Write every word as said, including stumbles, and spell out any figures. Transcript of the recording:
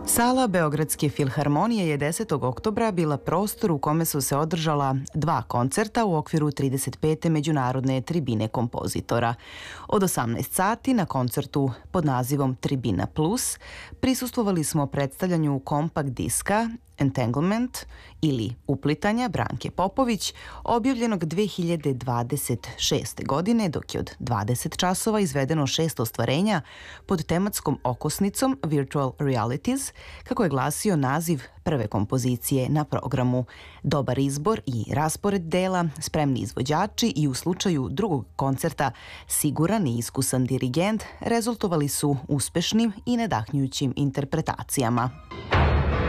Sala Beogradske filharmonije je desetog oktobra bila prostor u kome su se održala dva koncerta u okviru trideset pete međunarodne tribine kompozitora. Od osamnaest sati na koncertu pod nazivom Tribina Plus prisustvovali smo predstavljanju kompakt diska Entanglement ili Uplitanja Branke Popović, objavljenog dve hiljade dvadeset šeste. godine, dok je od dvadeset časova izvedeno šest ostvarenja pod tematskom okosnicom Virtual Realities, kako je glasio naziv prve kompozicije na programu. Dobar izbor i raspored dela, spremni izvođači i u slučaju drugog koncerta siguran i iskusan dirigent rezultovali su uspešnim i nadahnjućim interpretacijama.